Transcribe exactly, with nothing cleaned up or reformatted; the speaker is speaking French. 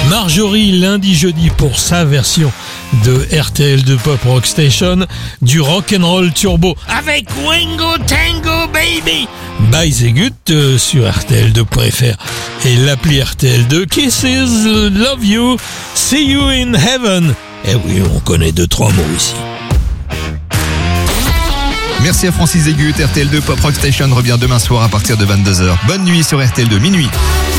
Marjorie lundi jeudi pour sa version de R T L deux Pop Rock Station du Rock'n'Roll Turbo avec Wingo Tango Baby by Zegut euh, sur R T L deux point F R et l'appli R T L deux. Kisses, love you, see you in heaven. Eh oui, on connaît deux trois mots ici. Merci à Francis Zegut. R T L deux Pop Rock Station revient demain soir à partir de vingt-deux heures. Bonne nuit sur R T L deux, minuit.